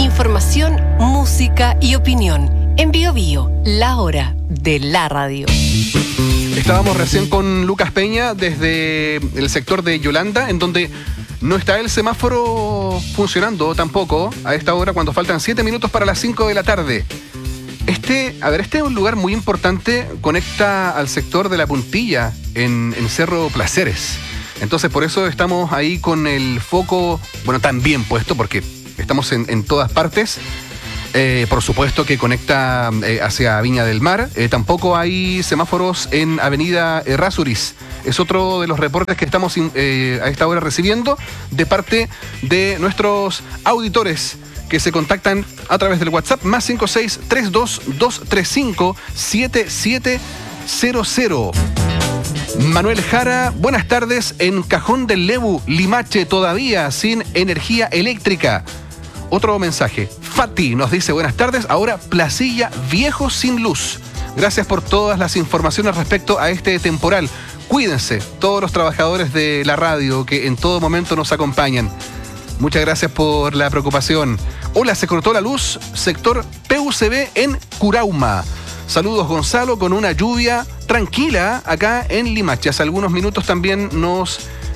Información, música y opinión. En Bio Bio, la hora de la radio. Estábamos recién con Lucas Peña desde el sector de Yolanda, en donde no está el semáforo funcionando tampoco a esta hora, cuando faltan 7 minutos para las 5 de la tarde. Este es un lugar muy importante, conecta al sector de La Puntilla, en Cerro Placeres. Entonces, por eso estamos ahí con el foco, tan bien puesto, porque estamos en todas partes. Por supuesto que conecta hacia Viña del Mar. Tampoco hay semáforos en Avenida Errázuriz. Es otro de los reportes que estamos a esta hora recibiendo de parte de nuestros auditores que se contactan a través del WhatsApp más 56322357700. Manuel Jara, buenas tardes. En Cajón del Lebu, Limache, todavía sin energía eléctrica. Otro mensaje. Fati nos dice buenas tardes. Ahora Placilla Viejo sin luz. Gracias por todas las informaciones respecto a este temporal. Cuídense, todos los trabajadores de la radio que en todo momento nos acompañan. Muchas gracias por la preocupación. Hola, se cortó la luz, sector PUCB en Curauma. Saludos, Gonzalo, con una lluvia tranquila acá en Limache. Hace algunos minutos también nos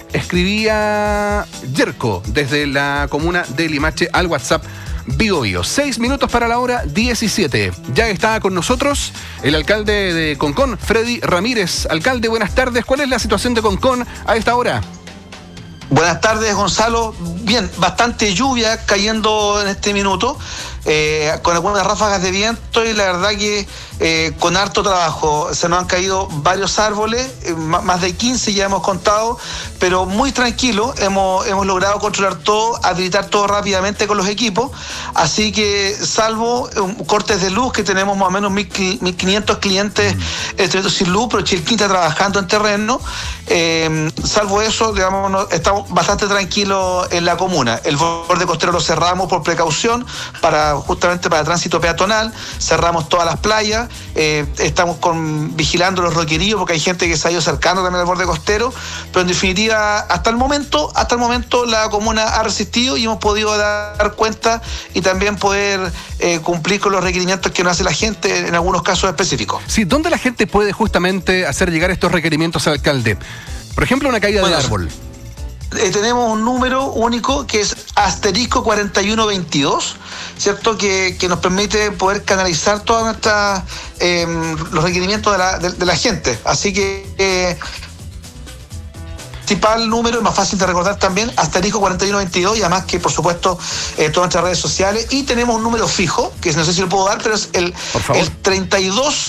escribía Yerko desde la comuna de Limache al WhatsApp Bio Bio. 6 minutos para la hora 17. Ya está con nosotros el alcalde de Concón, Freddy Ramírez. Alcalde, buenas tardes. ¿Cuál es la situación de Concón a esta hora? Buenas tardes, Gonzalo. Bien, bastante lluvia cayendo en este minuto, con algunas ráfagas de viento y la verdad que con harto trabajo. Se nos han caído varios árboles, más de 15 ya hemos contado, pero muy tranquilo. Hemos logrado controlar todo, habilitar todo rápidamente con los equipos, así que salvo cortes de luz, que tenemos más o menos 1.500 clientes sin luz, pero Chilquín está trabajando en terreno. Salvo eso, digamos, estamos bastante tranquilos en la comuna. El borde costero lo cerramos por precaución, justamente para tránsito peatonal. Cerramos todas las playas. Estamos vigilando los roqueríos, porque hay gente que se ha ido acercando también al borde costero, pero en definitiva hasta el momento la comuna ha resistido y hemos podido dar cuenta y también poder cumplir con los requerimientos que nos hace la gente en algunos casos específicos. Sí, ¿dónde la gente puede justamente hacer llegar estos requerimientos al alcalde? Por ejemplo, una caída de árbol. Tenemos un número único que es asterisco 4122, ¿cierto? Que nos permite poder canalizar todas los requerimientos de la gente. Así que principal número, es más fácil de recordar también, asterisco 4122, y además que por supuesto todas nuestras redes sociales. Y tenemos un número fijo, que no sé si lo puedo dar, pero es el 32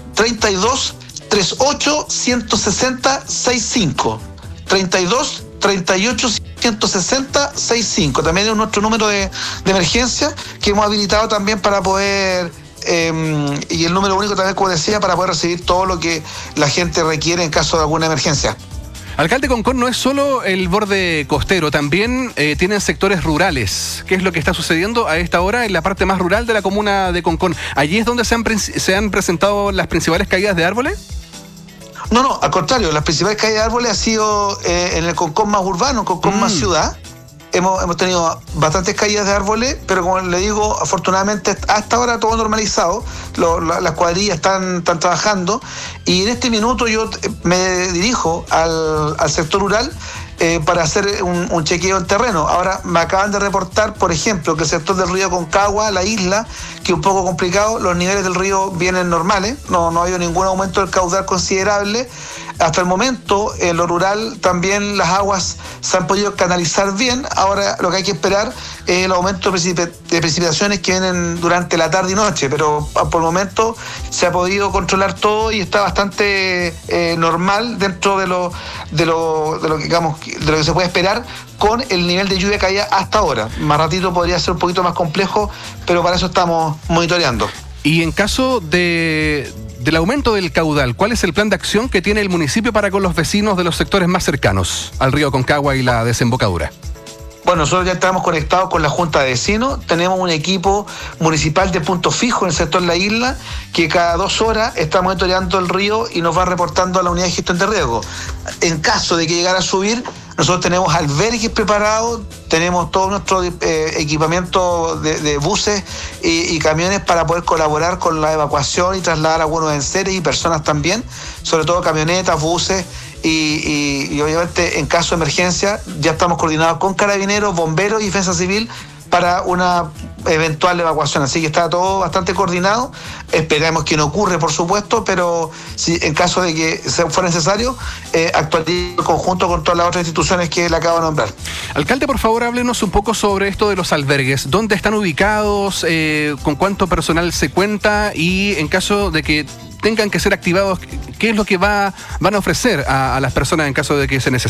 38 160 65. 32 38 160 65. También es nuestro número de emergencia que hemos habilitado también para poder, y el número único también, como decía, para poder recibir todo lo que la gente requiere en caso de alguna emergencia. Alcalde, Concón no es solo el borde costero, también tienen sectores rurales. ¿Qué es lo que está sucediendo a esta hora en la parte más rural de la comuna de Concón? ¿Allí es donde se han presentado las principales caídas de árboles? No, al contrario, las principales caídas de árboles ha sido en el Concón más urbano, Concón más ciudad. Hemos tenido bastantes caídas de árboles, pero como le digo, afortunadamente hasta ahora todo normalizado. Las cuadrillas están trabajando, y en este minuto yo me dirijo al sector rural para hacer un chequeo en terreno. Ahora me acaban de reportar, por ejemplo, que el sector del río Aconcagua, la isla, que es un poco complicado, los niveles del río vienen normales, no ha habido ningún aumento del caudal considerable. Hasta el momento, en lo rural también las aguas se han podido canalizar bien. Ahora lo que hay que esperar es el aumento de precipitaciones que vienen durante la tarde y noche, pero por el momento se ha podido controlar todo y está bastante normal dentro de lo que, digamos, de lo que se puede esperar con el nivel de lluvia que haya hasta ahora. Más ratito podría ser un poquito más complejo, pero para eso estamos monitoreando. Y en caso del aumento del caudal, ¿cuál es el plan de acción que tiene el municipio para con los vecinos de los sectores más cercanos al río Aconcagua y la desembocadura? Bueno, nosotros ya estamos conectados con la Junta de Vecinos, tenemos un equipo municipal de punto fijo en el sector La Isla, que cada 2 horas está monitoreando el río y nos va reportando a la unidad de gestión de riesgo. En caso de que llegara a subir, Nosotros tenemos albergues preparados, tenemos todo nuestro equipamiento de buses y camiones para poder colaborar con la evacuación y trasladar a algunos enseres y personas también, sobre todo camionetas, buses. Y obviamente en caso de emergencia ya estamos coordinados con carabineros, bomberos y defensa civil para una eventual evacuación. Así que está todo bastante coordinado. Esperamos que no ocurra, por supuesto, pero si en caso de que fuera necesario, actuaría en conjunto con todas las otras instituciones que le acabo de nombrar. Alcalde, por favor, háblenos un poco sobre esto de los albergues. ¿Dónde están ubicados? ¿Con cuánto personal se cuenta? Y en caso de que tengan que ser activados, ¿qué es lo que van a ofrecer a las personas en caso de que se necesite?